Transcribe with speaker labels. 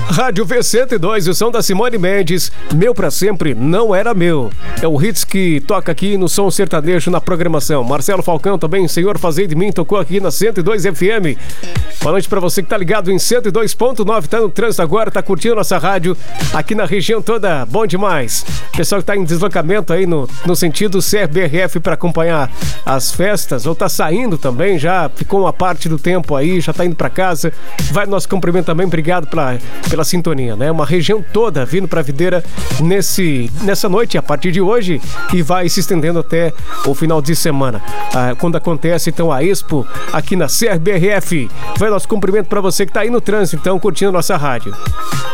Speaker 1: Rádio V102, o som da Simone Mendes, Meu Pra Sempre Não Era Meu. É o hits que toca aqui no Som Sertanejo na programação. Marcelo Falcão também, Senhor Fazei de Mim, tocou aqui na 102 FM. Boa noite pra você que tá ligado em 102.9, tá no trânsito agora, tá curtindo nossa rádio aqui na região toda, bom demais. Pessoal que tá em deslocamento aí no sentido CBRF pra acompanhar as festas, ou tá saindo também, já ficou uma parte do tempo aí, já tá indo pra casa, vai no nosso cumprimento também, obrigado pela sintonia, né? Uma região toda vindo pra Videira nessa noite, a partir de hoje, e vai se estendendo até o final de semana. Quando acontece, então, a Expo aqui na CBRF. Vai nosso cumprimento pra você que tá aí no trânsito, então, curtindo nossa rádio.